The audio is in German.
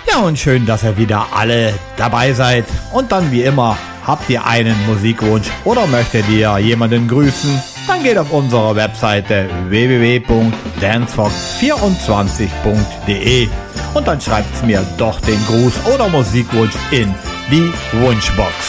Ja, und schön, dass ihr wieder alle dabei seid. Und dann wie immer, habt ihr einen Musikwunsch oder möchtet ihr jemanden grüßen? Dann geht auf unsere Webseite www.dancefox24.de und dann schreibt mir doch den Gruß oder Musikwunsch in die Wunschbox.